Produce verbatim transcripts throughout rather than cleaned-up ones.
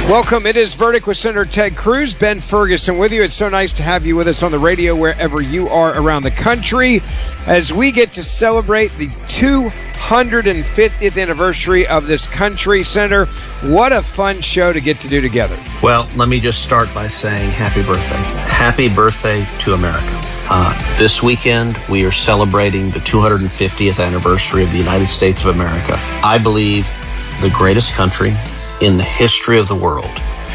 Welcome. It is Verdict with Senator Ted Cruz. Ben Ferguson with you. It's so nice to have you with us on the radio wherever you are around the country as we get to celebrate the two hundred fiftieth anniversary of this country. Senator, what a fun show to get to do together. Well, let me just start by saying happy birthday. Happy birthday to America. Uh, this weekend, we are celebrating the two hundred fiftieth anniversary of the United States of America. I believe the greatest country in the history of the world.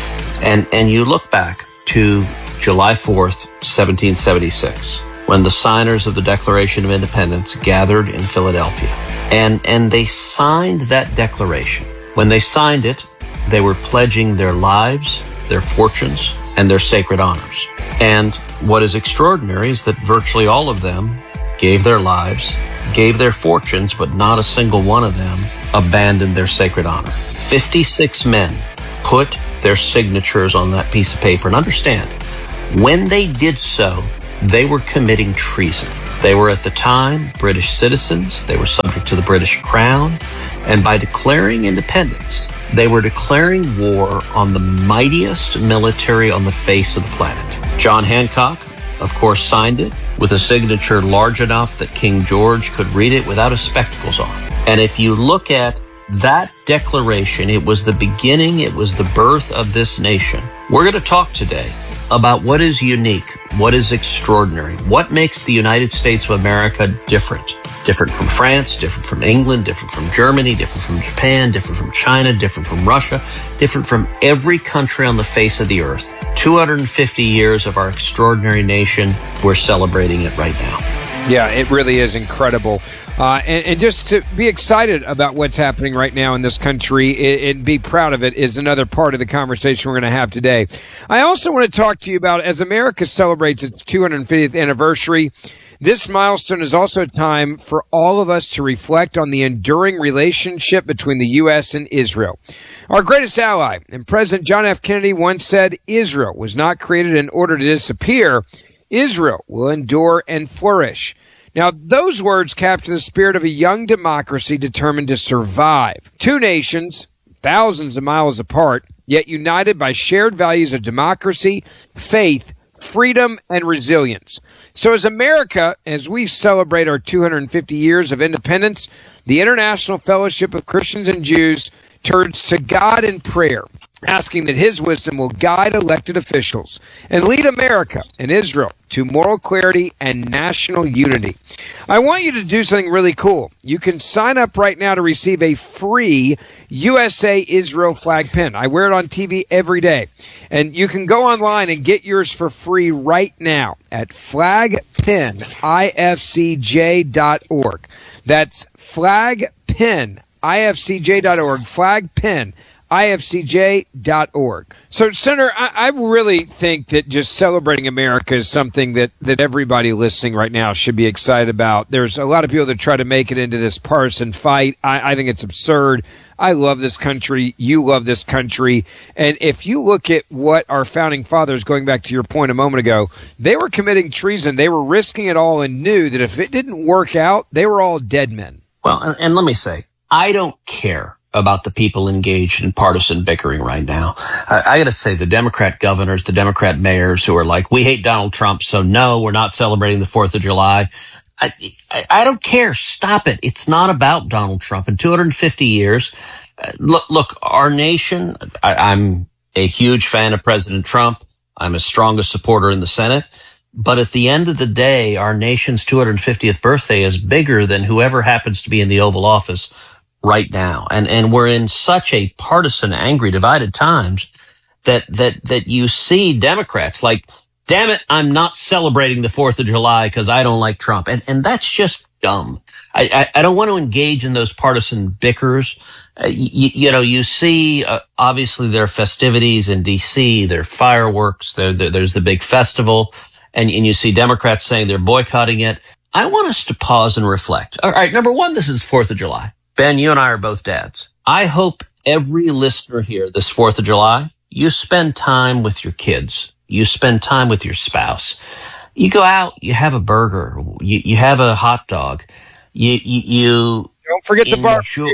And and you look back to July fourth, seventeen seventy-six, when the signers of the Declaration of Independence gathered in Philadelphia. And and they signed that declaration. When they signed it, they were pledging their lives, their fortunes, and their sacred honors. And what is extraordinary is that virtually all of them gave their lives, gave their fortunes, but not a single one of them abandoned their sacred honor. fifty-six men put their signatures on that piece of paper. And understand, when they did so, they were committing treason. They were at the time British citizens. They were subject to the British crown. And by declaring independence, they were declaring war on the mightiest military on the face of the planet. John Hancock, of course, signed it with a signature large enough that King George could read it without his spectacles on. And if you look at that declaration, it was the beginning, it was the birth of this nation. We're going to talk today about what is unique, what is extraordinary, what makes the United States of America different. Different from France, different from England, different from Germany, different from Japan, different from China, different from Russia, different from every country on the face of the earth. two hundred fifty years of our extraordinary nation, we're celebrating it right now. Yeah, it really is incredible. Uh, and, and just to be excited about what's happening right now in this country and, and be proud of it is another part of the conversation we're going to have today. I also want to talk to you about, as America celebrates its two hundred fiftieth anniversary, this milestone is also a time for all of us to reflect on the enduring relationship between the U S and Israel. Our greatest ally, and President John F. Kennedy once said, Israel was not created in order to disappear. Israel will endure and flourish. Now, those words capture the spirit of a young democracy determined to survive. Two nations, thousands of miles apart, yet united by shared values of democracy, faith, freedom, and resilience. So as America, as we celebrate our two hundred fifty years of independence, the International Fellowship of Christians and Jews turns to God in prayer, asking that his wisdom will guide elected officials and lead America and Israel to moral clarity and national unity. I want you to do something really cool. You can sign up right now to receive a free U S A Israel flag pin. I wear it on T V every day. And you can go online and get yours for free right now at flag pin I F C J dot org. That's flag pin I F C J dot org, flag pin I F C J dot org. So, Senator, I, I really think that just celebrating America is something that, that everybody listening right now should be excited about. There's a lot of people that try to make it into this partisan fight. I, I think it's absurd. I love this country. You love this country. And if you look at what our founding fathers, going back to your point a moment ago, they were committing treason. They were risking it all and knew that if it didn't work out, they were all dead men. Well, and, and let me say, I don't care about the people engaged in partisan bickering right now. I, I got to say, the Democrat governors, the Democrat mayors who are like, we hate Donald Trump, so no, we're not celebrating the fourth of July. I, I, I don't care. Stop it. It's not about Donald Trump. In two hundred fifty years, uh, look, look, our nation, I, I'm a huge fan of President Trump. I'm his strongest supporter in the Senate. But at the end of the day, our nation's two hundred fiftieth birthday is bigger than whoever happens to be in the Oval Office right now. And, and we're in such a partisan, angry, divided times that, that, that you see Democrats like, damn it, I'm not celebrating the fourth of July because I don't like Trump. And, and that's just dumb. I, I, I don't want to engage in those partisan bickers. Uh, you, you know, you see, uh, obviously there are festivities in D C, there are fireworks, there, there, there's the big festival, and, and you see Democrats saying they're boycotting it. I want us to pause and reflect. All right, number one, this is fourth of July. Ben, you and I are both dads. I hope every listener here this fourth of July, you spend time with your kids. You spend time with your spouse. You go out, you have a burger, you, you have a hot dog. You, you, you don't forget the barbecue.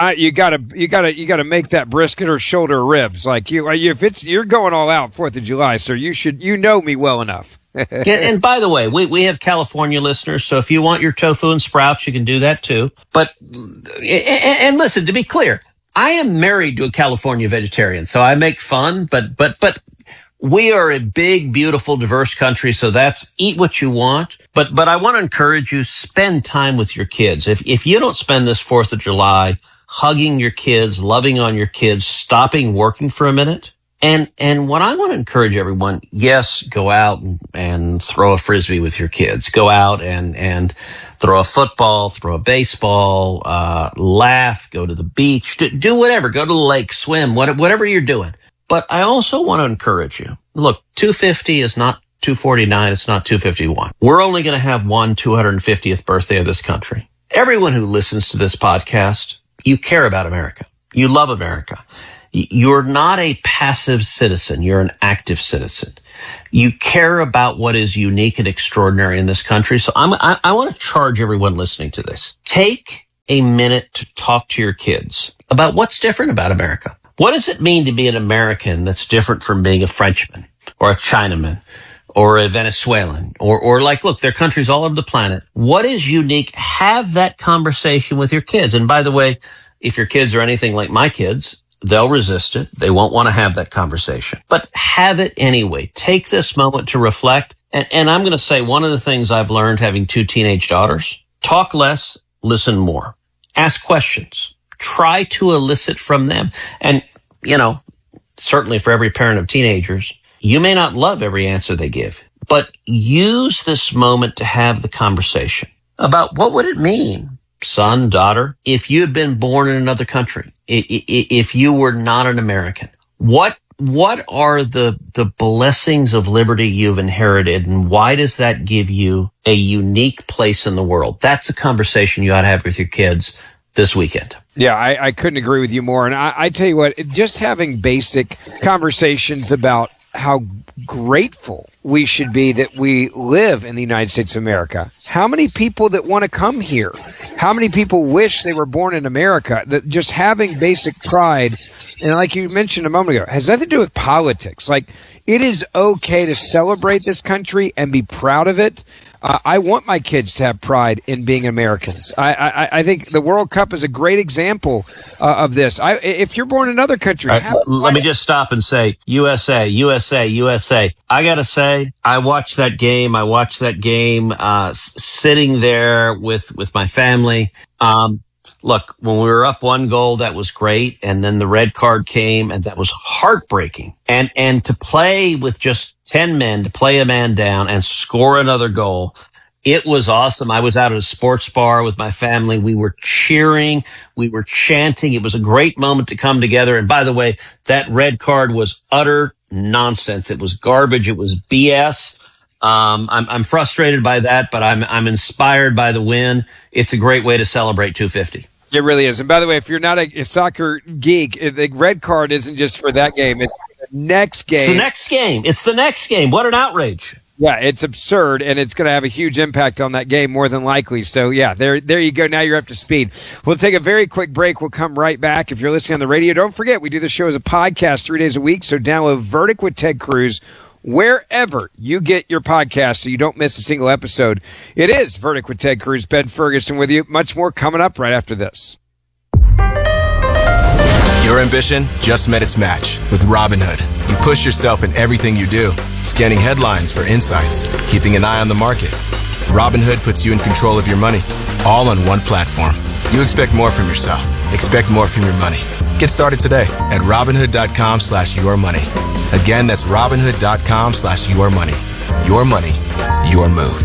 I, you gotta, you gotta, you gotta make that brisket or shoulder ribs. Like you, if it's you're going all out Fourth of July, sir, you should, you know me well enough. and, and by the way, we we have California listeners, so if you want your tofu and sprouts, you can do that too. But and, and listen, to be clear, I am married to a California vegetarian, so I make fun. But but but we are a big, beautiful, diverse country, so that's eat what you want. But but I want to encourage you, spend time with your kids. If if you don't spend this Fourth of July hugging your kids, loving on your kids, stopping working for a minute. And, and what I want to encourage everyone, yes, go out and, and throw a Frisbee with your kids. Go out and, and throw a football, throw a baseball, uh, laugh, go to the beach, do, do whatever, go to the lake, swim, whatever you're doing. But I also want to encourage you. Look, two fifty is not two forty-nine. It's not two fifty-one. We're only going to have one two hundred fiftieth birthday of this country. Everyone who listens to this podcast, you care about America. You love America. You're not a passive citizen. You're an active citizen. You care about what is unique and extraordinary in this country. So I'm, I, I want to charge everyone listening to this. Take a minute to talk to your kids about what's different about America. What does it mean to be an American that's different from being a Frenchman or a Chinaman or a Venezuelan or, or like, look, there are countries all over the planet. What is unique? Have that conversation with your kids. And by the way, if your kids are anything like my kids, they'll resist it. They won't want to have that conversation, but have it anyway. Take this moment to reflect. And, and I'm going to say one of the things I've learned having two teenage daughters, talk less, listen more, ask questions, try to elicit from them. And, you know, certainly for every parent of teenagers, you may not love every answer they give, but use this moment to have the conversation about what would it mean, son, daughter, if you had been born in another country, if you were not an American. What what are the the blessings of liberty you've inherited, and why does that give you a unique place in the world? That's a conversation you ought to have with your kids this weekend. Yeah, I, I couldn't agree with you more. And I, I tell you what, just having basic conversations about how grateful we should be that we live in the United States of America. How many people that want to come here? How many people wish they were born in America? That just having basic pride, and like you mentioned a moment ago, has nothing to do with politics. Like, it is okay to celebrate this country and be proud of it. Uh, I want my kids to have pride in being Americans. I, I, I think the World Cup is a great example uh, of this. I, if you're born in another country, right, let me just stop and say U S A, U S A, U S A. I got to say, I watched that game. I watched that game uh, s- sitting there with, with my family. Um, look, when we were up one goal, that was great. And then the red card came, and that was heartbreaking. And, and to play with just ten men, to play a man down and score another goal, it was awesome. I was out at a sports bar with my family. We were cheering. We were chanting. It was a great moment to come together. And by the way, that red card was utter nonsense. It was garbage. It was B S. Um, I'm, I'm frustrated by that, but I'm, I'm inspired by the win. It's a great way to celebrate two fifty. It really is. And by the way, if you're not a, a soccer geek, the red card isn't just for that game. It's the next game. It's the next game. It's the next game. What an outrage. Yeah, it's absurd, and it's going to have a huge impact on that game more than likely. So, yeah, there there you go. Now you're up to speed. We'll take a very quick break. We'll come right back. If you're listening on the radio, don't forget, we do the show as a podcast three days a week, so download Verdict with Ted Cruz wherever you get your podcast so you don't miss a single episode. It is Verdict with Ted Cruz. Ben Ferguson with you. Much more coming up right after this. Your ambition just met its match with Robinhood. You push yourself in everything you do, scanning headlines for insights, keeping an eye on the market. Robinhood puts you in control of your money, all on one platform. You expect more from yourself. Expect more from your money. Get started today at Robinhood.com slash your money. Again, that's Robinhood.com slash your money. Your money, your move.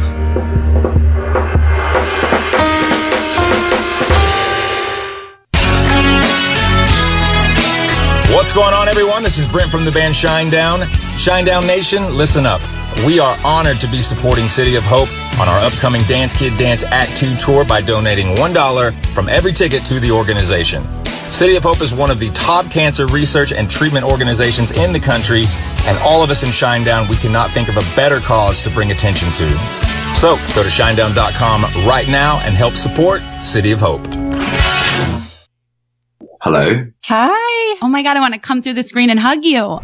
What's going on, everyone? This is Brent from the band Shinedown. Shinedown Nation, listen up. We are honored to be supporting City of Hope on our upcoming Dance Kid Dance Act two tour by donating one dollar from every ticket to the organization. City of Hope is one of the top cancer research and treatment organizations in the country, and all of us in Shinedown, we cannot think of a better cause to bring attention to. So go to shinedown dot com right now and help support City of Hope. Hello. Hi. Oh my God, I want to come through the screen and hug you.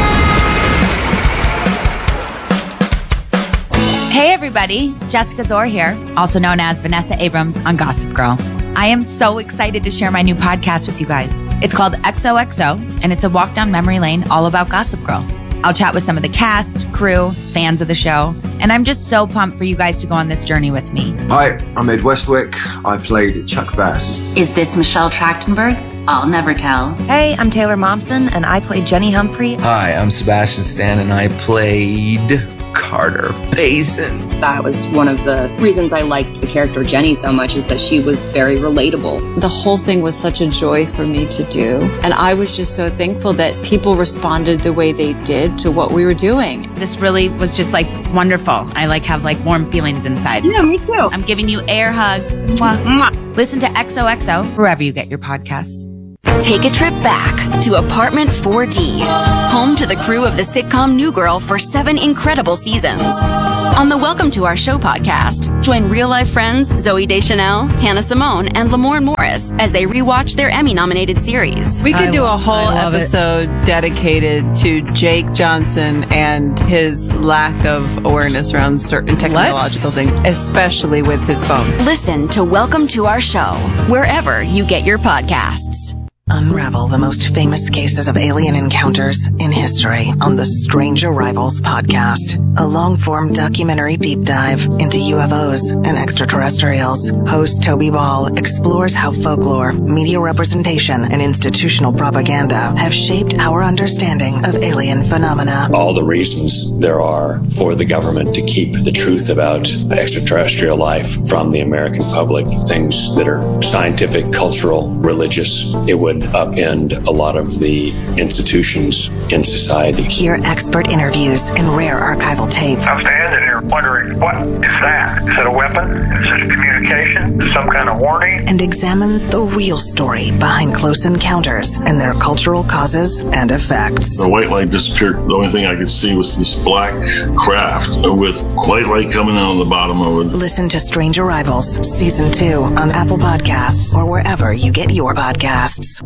Hey everybody, Jessica Zor here, also known as Vanessa Abrams on Gossip Girl. I am so excited to share my new podcast with you guys. It's called X O X O, and it's a walk down memory lane all about Gossip Girl. I'll chat with some of the cast, crew, fans of the show, and I'm just so pumped for you guys to go on this journey with me. Hi, I'm Ed Westwick. I played Chuck Bass. Is this Michelle Trachtenberg? I'll never tell. Hey, I'm Taylor Momsen, and I played Jenny Humphrey. Hi, I'm Sebastian Stan, and I played Carter Payson. That was one of the reasons I liked the character Jenny so much, is that she was very relatable. The whole thing was such a joy for me to do. And I was just so thankful that people responded the way they did to what we were doing. This really was just like wonderful. I like have like warm feelings inside. Yeah, me too. I'm giving you air hugs. Mwah. Mwah. Listen to X O X O wherever you get your podcasts. Take a trip back to Apartment four D, home to the crew of the sitcom New Girl for seven incredible seasons. On the Welcome to Our Show podcast, join real-life friends Zooey Deschanel, Hannah Simone, and Lamorne Morris as they rewatch their Emmy-nominated series. We could I do lo- a whole episode it. dedicated to Jake Johnson and his lack of awareness around certain technological Let's. things, especially with his phone. Listen to Welcome to Our Show wherever you get your podcasts. Unravel the most famous cases of alien encounters in history on the Strange Arrivals podcast, a long-form documentary deep dive into U F Os and extraterrestrials. Host Toby Ball explores how folklore, media representation, and institutional propaganda have shaped our understanding of alien phenomena. All the reasons there are for the government to keep the truth about extraterrestrial life from the American public, things that are scientific, cultural, religious, it would upend a lot of the institutions in society. Hear expert interviews and rare archival tape. I'm standing here wondering, what is that? Is it a weapon? Is it a communication? Some kind of warning? And examine the real story behind close encounters and their cultural causes and effects. The white light disappeared. The only thing I could see was this black craft with white light coming out of the bottom of it. Listen to Strange Arrivals Season two on Apple Podcasts or wherever you get your podcasts.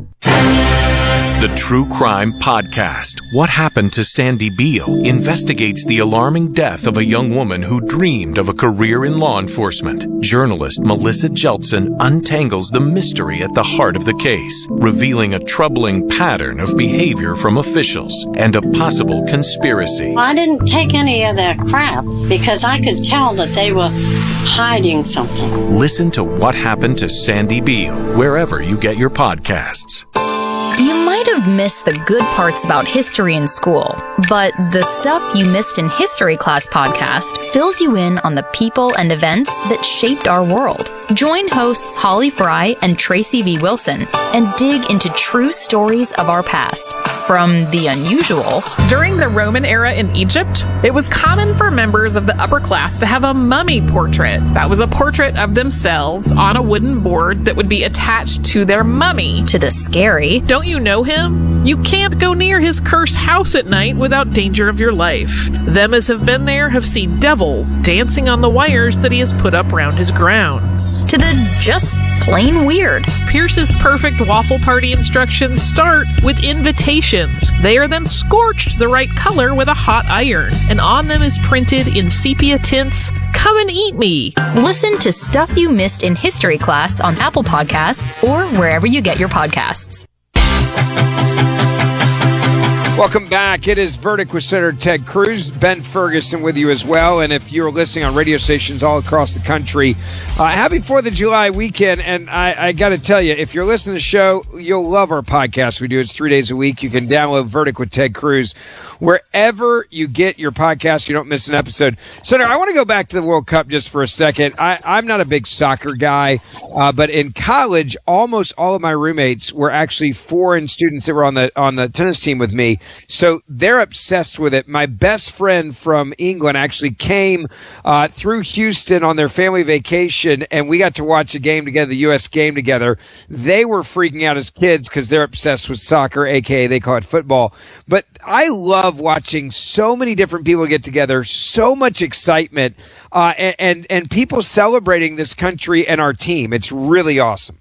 The True Crime Podcast, What Happened to Sandy Beale, investigates the alarming death of a young woman who dreamed of a career in law enforcement. Journalist Melissa Jeltsin untangles the mystery at the heart of the case, revealing a troubling pattern of behavior from officials and a possible conspiracy. I didn't take any of their crap because I could tell that they were hiding something. Listen to What Happened to Sandy Beale, wherever you get your podcasts. You might have missed the good parts about history in school, but the Stuff You Missed in History Class podcast fills you in on the people and events that shaped our world. Join hosts Holly Fry and Tracy V. Wilson and dig into true stories of our past, from the unusual. During the Roman era in Egypt, it was common for members of the upper class to have a mummy portrait. That was a portrait of themselves on a wooden board that would be attached to their mummy. To the scary. Don't you know him? You can't go near his cursed house at night without danger of your life. Them as have been there have seen devils dancing on the wires that he has put up round his grounds. To the just plain weird. Pierce's perfect waffle party instructions start with invitations. They are then scorched the right color with a hot iron, and on them is printed in sepia tints, "Come and eat me." Listen to Stuff You Missed in History Class on Apple Podcasts or wherever you get your podcasts. Welcome back. It is Verdict with Senator Ted Cruz. Ben Ferguson with you as well. And if you're listening on radio stations all across the country, uh, happy fourth of July weekend. And I, I got to tell you, if you're listening to the show, you'll love our podcast. We do it's three days a week. You can download Verdict with Ted Cruz wherever you get your podcast. You don't miss an episode. Senator, I want to go back to the World Cup just for a second. I, I'm not a big soccer guy, uh, but in college, almost all of my roommates were actually foreign students that were on the on the tennis team with me. So they're obsessed with it. My best friend from England actually came uh, through Houston on their family vacation, and we got to watch a game together, the U S game together. They were freaking out as kids because they're obsessed with soccer, a k a they call it football. But I love watching so many different people get together, so much excitement, uh, and, and, and people celebrating this country and our team. It's really awesome.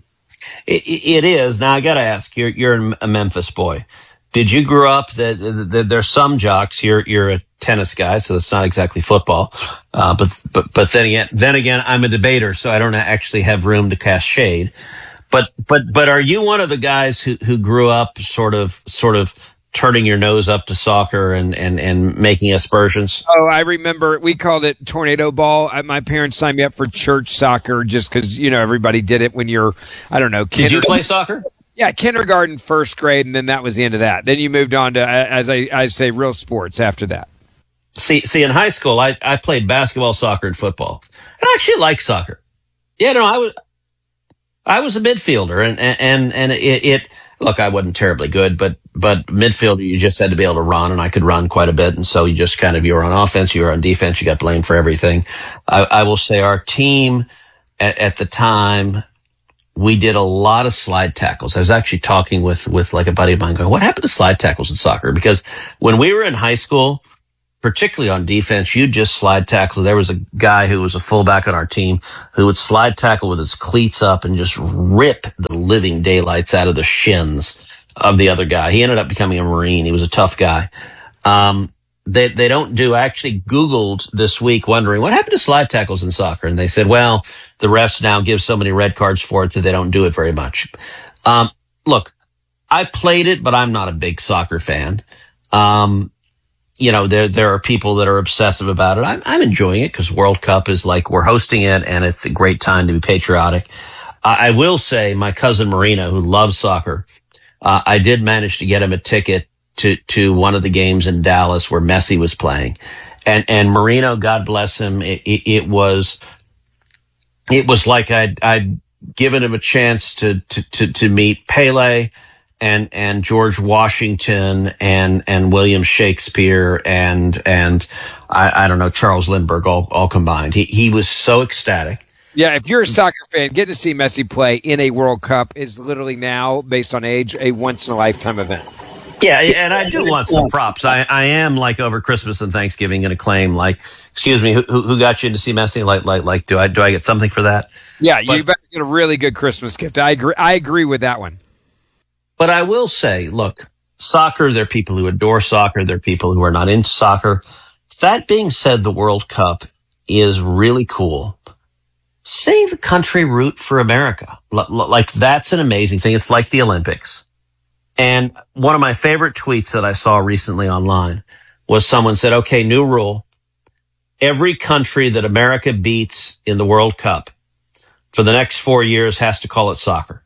It, it is. Now I got to ask, you're, you're a Memphis boy. Did you grow up that the, the, there's some jocks, you're, you're a tennis guy, so it's not exactly football. Uh, but, but, but then again, then again, I'm a debater, so I don't actually have room to cast shade. But, but, but are you one of the guys who, who grew up sort of, sort of turning your nose up to soccer and, and, and making aspersions? Oh, I remember we called it tornado ball. I, my parents signed me up for church soccer just because, you know, everybody did it when you're, I don't know. Did you play soccer? Yeah, kindergarten, first grade, and then that was the end of that. Then you moved on to, as I, I say, real sports after that. See, see, in high school, I, I played basketball, soccer, and football. And I actually liked soccer. Yeah, no, I was, I was a midfielder, and, and, and it, it, look, I wasn't terribly good, but, but midfielder, you just had to be able to run, and I could run quite a bit. And so you just kind of, you were on offense, you were on defense, you got blamed for everything. I, I will say our team at, at the time, we did a lot of slide tackles. I was actually talking with, with like a buddy of mine going, what happened to slide tackles in soccer? Because when we were in high school, particularly on defense, you'd just slide tackle. There was a guy who was a fullback on our team who would slide tackle with his cleats up and just rip the living daylights out of the shins of the other guy. He ended up becoming a Marine. He was a tough guy. Um, They they don't do. I actually Googled this week wondering what happened to slide tackles in soccer. And they said, well, the refs now give so many red cards for it that they don't do it very much. Um, look, I played it, but I'm not a big soccer fan. Um, you know, there there are people that are obsessive about it. I'm, I'm enjoying it because World Cup is like we're hosting it and it's a great time to be patriotic. I, I will say my cousin Marino, who loves soccer, uh, I did manage to get him a ticket to, to one of the games in Dallas where Messi was playing. And, and Marino, God bless him, it, it, it was, it was like I'd, I'd given him a chance to, to, to, to meet Pele and, and George Washington and, and William Shakespeare and, and I, I don't know, Charles Lindbergh all, all combined. He, he was so ecstatic. Yeah, if you're a soccer fan, getting to see Messi play in a World Cup is literally now, based on age, a once-in-a-lifetime event. Yeah, and I do want some props. I, I am like over Christmas and Thanksgiving going to claim like, excuse me, who, who got you in to see Messi? Like, like, like, do I do I get something for that? Yeah, but, you better get a really good Christmas gift. I agree. I agree with that one. But I will say, look, soccer. There are people who adore soccer. There are people who are not into soccer. That being said, the World Cup is really cool. Save the country, root for America. L- like that's an amazing thing. It's like the Olympics. And one of my favorite tweets that I saw recently online was someone said, okay, new rule. Every country that America beats in the World Cup for the next four years has to call it soccer.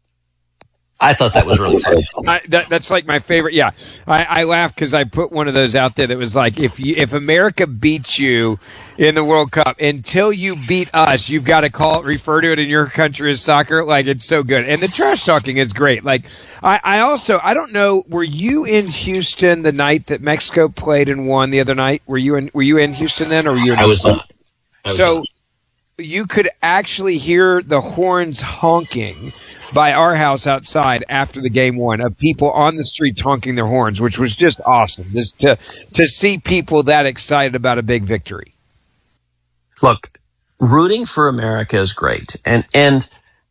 I thought that was really funny. I, that, that's like my favorite. Yeah, I, I laughed because I put one of those out there that was like, if you, if America beats you in the World Cup, until you beat us, you've got to call it, refer to it in your country as soccer. Like, it's so good. And the trash talking is great. Like, I, I also, I don't know, were you in Houston the night that Mexico played and won the other night? Were you in, were you in Houston then, or were you in I was not. I was so not. You could actually hear the horns honking by our house outside after the game won, of people on the streets honking their horns, which was just awesome. Just to to see people that excited about a big victory. Look, rooting for America is great, and and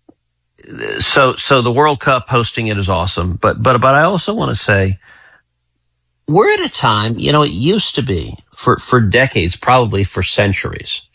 so so the World Cup hosting it is awesome. But but but I also want to say we're at a time. You know, it used to be for for decades, probably for centuries.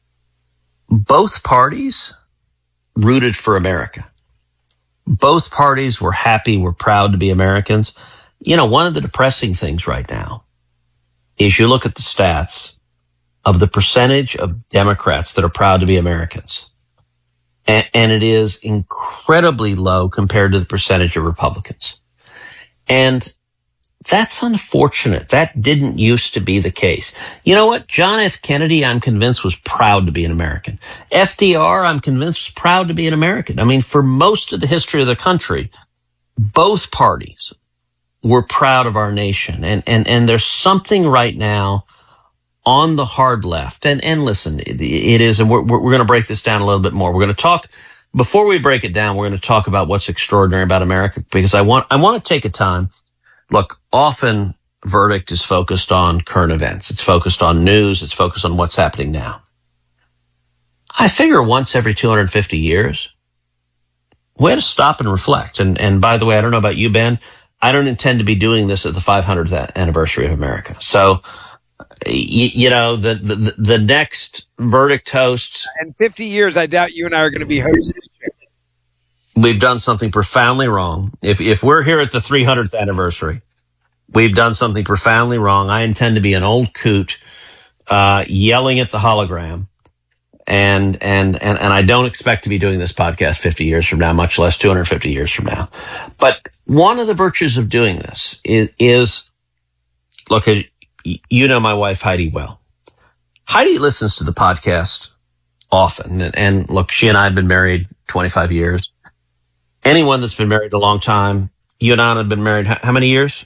Both parties rooted for America. Both parties were happy, were proud to be Americans. You know, one of the depressing things right now is you look at the stats of the percentage of Democrats that are proud to be Americans. And, and it is incredibly low compared to the percentage of Republicans. And that's unfortunate. That didn't used to be the case. You know what? John F. Kennedy, I'm convinced, was proud to be an American. F D R, I'm convinced, was proud to be an American. I mean, for most of the history of the country, both parties were proud of our nation. And, and, and there's something right now on the hard left. And, and listen, it, it is, and we're, we're going to break this down a little bit more. We're going to talk, before we break it down, we're going to talk about what's extraordinary about America, because I want, I want to take a time. Look, often Verdict is focused on current events. It's focused on news. It's focused on what's happening now. I figure once every two hundred fifty years, we had to stop and reflect. And, and by the way, I don't know about you, Ben, I don't intend to be doing this at the five hundredth anniversary of America. So, you, you know, the, the, the next verdict toasts. In fifty years, I doubt you and I are going to be hosting. We've done something profoundly wrong. If, if we're here at the three hundredth anniversary, we've done something profoundly wrong. I intend to be an old coot, uh, yelling at the hologram. And, and, and, and I don't expect to be doing this podcast fifty years from now, much less two hundred fifty years from now. But one of the virtues of doing this is, is look, you know my wife, Heidi, well. Heidi listens to the podcast often. And, and look, she and I have been married twenty-five years. Anyone that's been married a long time, you and I have been married how, how many years?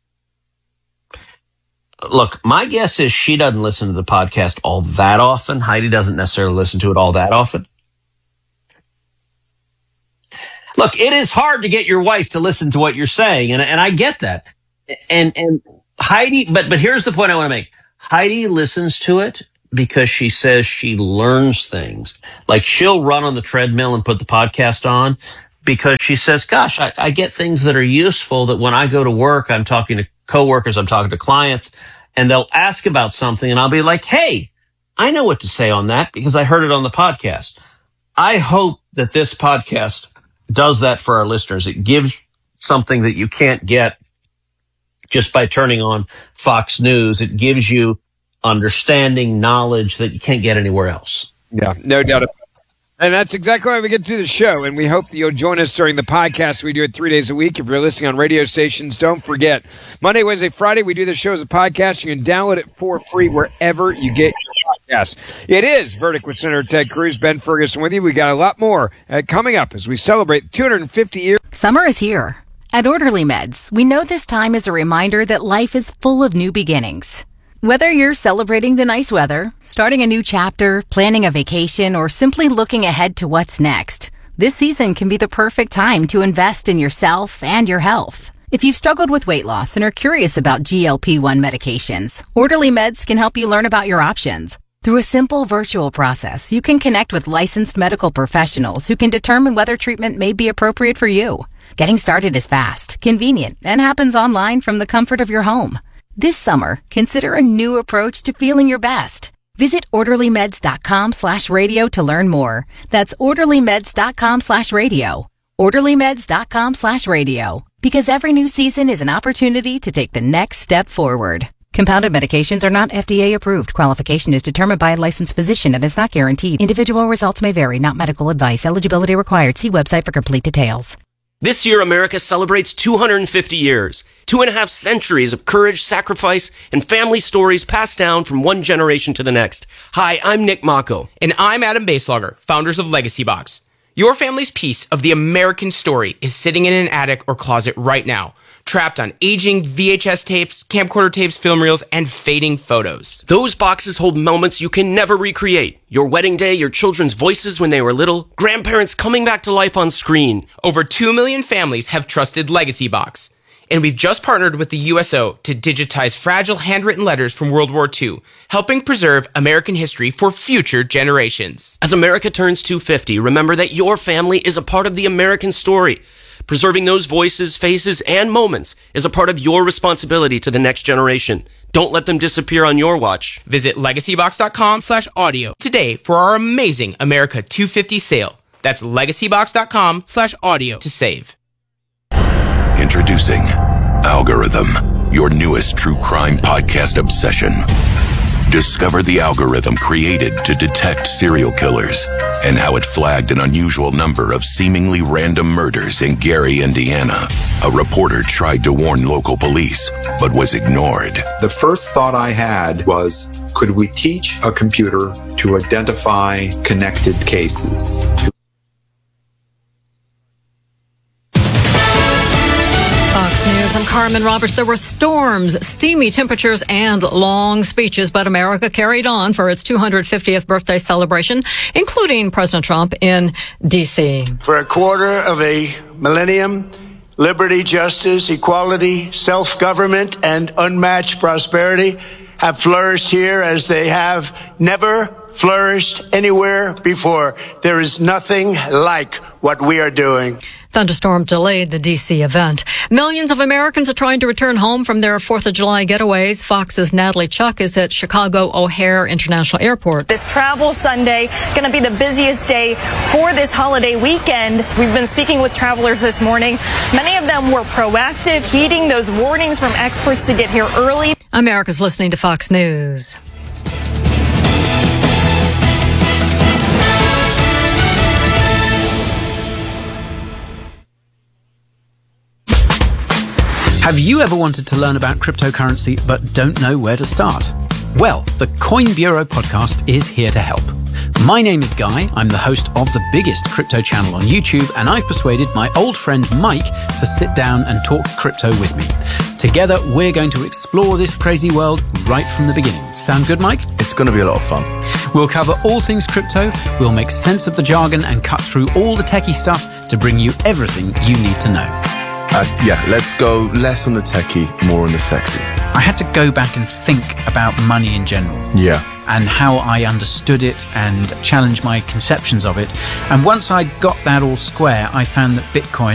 Look, my guess is she doesn't listen to the podcast all that often. Heidi doesn't necessarily listen to it all that often. Look, it is hard to get your wife to listen to what you're saying, and, and I get that. And and Heidi, but but here's the point I want to make. Heidi listens to it because she says she learns things. Like she'll run on the treadmill and put the podcast on because she says, gosh, I, I get things that are useful that when I go to work, I'm talking to coworkers, I'm talking to clients, and they'll ask about something, and I'll be like, hey, I know what to say on that because I heard it on the podcast. I hope that this podcast does that for our listeners. It gives something that you can't get just by turning on Fox News. It gives you understanding, knowledge that you can't get anywhere else. Yeah, no doubt about it. And that's exactly why we get to the show. And we hope that you'll join us during the podcast. We do it three days a week. If you're listening on radio stations, don't forget, Monday, Wednesday, Friday, we do the show as a podcast. You can download it for free wherever you get your podcast. It is Verdict with Senator Ted Cruz, Ben Ferguson with you. We got a lot more uh, coming up as we celebrate two hundred fifty years. Summer is here. At Orderly Meds, we know this time is a reminder that life is full of new beginnings. Whether you're celebrating the nice weather, starting a new chapter, planning a vacation, or simply looking ahead to what's next, this season can be the perfect time to invest in yourself and your health. If you've struggled with weight loss and are curious about G L P one medications, Orderly Meds can help you learn about your options. Through a simple virtual process, you can connect with licensed medical professionals who can determine whether treatment may be appropriate for you. Getting started is fast, convenient, and happens online from the comfort of your home. This summer, consider a new approach to feeling your best. Visit orderlymeds.com slash radio to learn more. That's orderlymeds.com slash radio. orderlymeds.com slash radio. Because every new season is an opportunity to take the next step forward. Compounded medications are not F D A approved. Qualification is determined by a licensed physician and is not guaranteed. Individual results may vary, not medical advice. Eligibility required. See website for complete details. This year, America celebrates two hundred fifty years. Two and a half centuries of courage, sacrifice, and family stories passed down from one generation to the next. Hi, I'm Nick Mako. And I'm Adam Baselogger, founders of Legacy Box. Your family's piece of the American story is sitting in an attic or closet right now, trapped on aging V H S tapes, camcorder tapes, film reels, and fading photos. Those boxes hold moments you can never recreate. Your wedding day, your children's voices when they were little, grandparents coming back to life on screen. Over two million families have trusted Legacy Box. And we've just partnered with the U S O to digitize fragile handwritten letters from World War Two, helping preserve American history for future generations. As America turns two hundred fifty, remember that your family is a part of the American story. Preserving those voices, faces, and moments is a part of your responsibility to the next generation. Don't let them disappear on your watch. Visit legacybox.com slash audio today for our amazing America two hundred fifty sale. That's legacybox.com slash audio to save. Introducing Algorithm, your newest true crime podcast obsession. Discover the algorithm created to detect serial killers and how it flagged an unusual number of seemingly random murders in Gary, Indiana. A reporter tried to warn local police, but was ignored. The first thought I had was, could we teach a computer to identify connected cases? Fox News, I'm Carmen Roberts. There were storms, steamy temperatures, and long speeches, but America carried on for its two hundred fiftieth birthday celebration, including President Trump in D C. For a quarter of a millennium, liberty, justice, equality, self-government, and unmatched prosperity have flourished here as they have never flourished anywhere before. There is nothing like what we are doing. Thunderstorm delayed the D C event. Millions of Americans are trying to return home from their fourth of July getaways. Fox's Natalie Chuck is at Chicago O'Hare International Airport. This travel Sunday going to be the busiest day for this holiday weekend. We've been speaking with travelers this morning. Many of them were proactive, heeding those warnings from experts to get here early. America's listening to Fox News. Have you ever wanted to learn about cryptocurrency but don't know where to start? Well, the Coin Bureau podcast is here to help. My name is Guy. I'm the host of the biggest crypto channel on YouTube, and I've persuaded my old friend Mike to sit down and talk crypto with me. Together, we're going to explore this crazy world right from the beginning. Sound good, Mike? It's going to be a lot of fun. We'll cover all things crypto, we'll make sense of the jargon and cut through all the techie stuff to bring you everything you need to know. Uh, yeah, let's go less on the techie, more on the sexy. I had to go back and think about money in general. Yeah. And how I understood it and challenge my conceptions of it. And once I got that all square, I found that Bitcoin